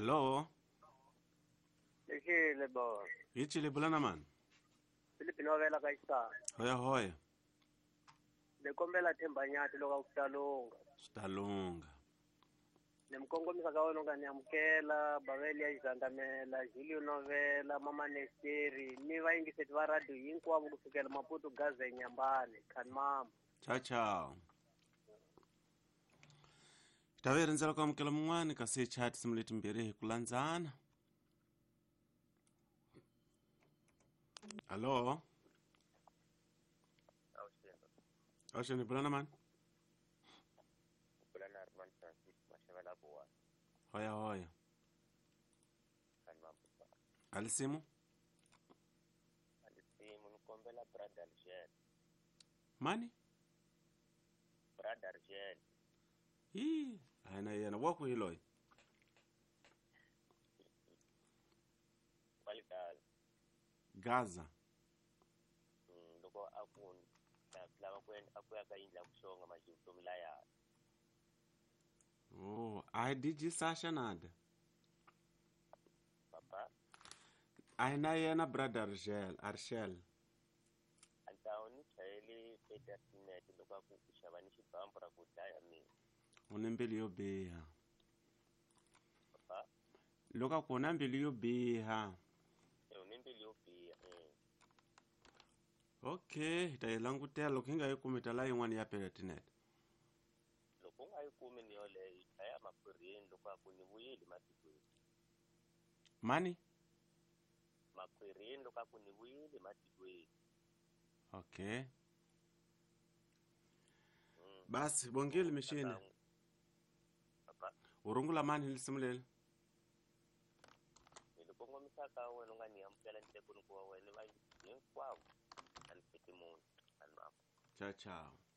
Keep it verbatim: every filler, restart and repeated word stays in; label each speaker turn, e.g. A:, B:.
A: Hello?
B: Lexile bo.
A: Hi chile bulana man.
B: Philip novela ka Xitalo.
A: Hoya hoya.
B: Le kombela Thembanyati loka kutalunga.
A: Stalunga.
B: Nemkongomisa ka wena nganiamukela Baveli ya Izandamela, Julio Novela, Mama Nesteri, ni vayingiseti va radio hinkwavo kusukela Maputo Gaza eNyambane, Khanmama.
A: Ciao ciao. Taveri ndzela ku amukela mun'wani kasi chat simuleti mbirhi hi ku landzana. Hello?
C: Ausendo.
A: Awuxeni bulana man.
C: Bulana Arman Francis Mashavala Boa.
A: Hoya hoya.
C: Khanmama.
A: Alisimu?
C: Alisimu nikombela brother Argel.
A: Mani?
C: Brother Argel.
A: Hi, ayina yena waku hi loyi.
C: Qualidade.
A: Gaza.
C: Mm, loko akun lava kwen akuya ka indla kushonga majuto mlaya.
A: Oh, I did you Sasha nada.
C: Papa,
A: Ayina yena brother Arshel, Arshel.
C: anta oni chayeli Peter Sinet loko aku kushava ni xibambura ku dlaya mina.
A: Une mbilu yo biha.
C: Papa,
A: Loko ku na mbilu yo biha.
C: e uni mbili yo biha. Eh.
A: Okay, hi ta yi langutela loko hi nga yi kumi ta la yin'wana ya Peletinet.
C: Loko nga yi kumi ni yoleyo dlaya makhwirini loko aku ni vuyile matikweni.
A: Mani?
C: Makhwirini loko aku ni vuyile matikweni.
A: Okay.
C: Mm.
A: Basi bongile mishini.
C: Papa,
A: Urungula mani lisimulele.
C: nilipongomisa ka wena nga niamukela ntekweni kuwa wena va hinkwavo a ni fiti munhu vanhu vako.
A: Ciao ciao.